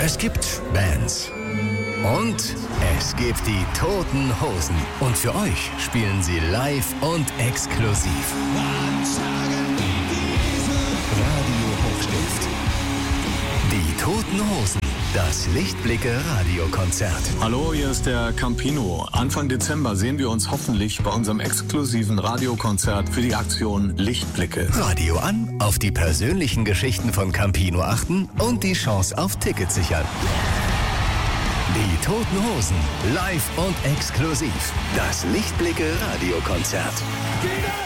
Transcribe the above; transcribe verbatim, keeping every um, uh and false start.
Es gibt Bands. Und es gibt die Toten Hosen. Und für euch spielen sie live und exklusiv. Radio Hochstift. Die Toten Hosen. Das Lichtblicke-Radiokonzert. Hallo, hier ist der Campino. Anfang Dezember sehen wir uns hoffentlich bei unserem exklusiven Radiokonzert für die Aktion Lichtblicke. Radio an, auf die persönlichen Geschichten von Campino achten und die Chance auf Tickets sichern. Die Toten Hosen, live und exklusiv. Das Lichtblicke-Radiokonzert.